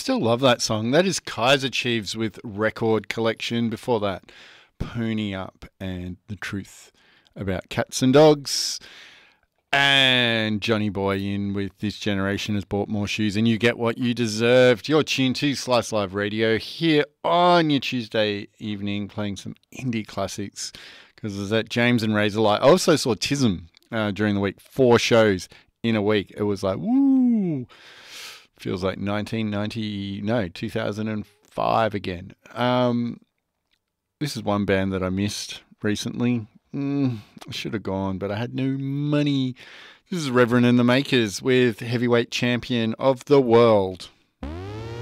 still love that song. That is Kaiser Chiefs with Record Collection. Before that, Pony Up and The Truth About Cats and Dogs. And Johnny Boy in with This Generation Has Bought More Shoes and You Get What You Deserved. You're tuned to Slice Live Radio here on your Tuesday evening, playing some indie classics because there's that James and Razorlight. I also saw Tism during the week, 4 shows in a week. It was like, woo, feels like 2005 again. This is one band that I missed recently. I should have gone, but I had no money. This is Reverend and the Makers with Heavyweight Champion of the World.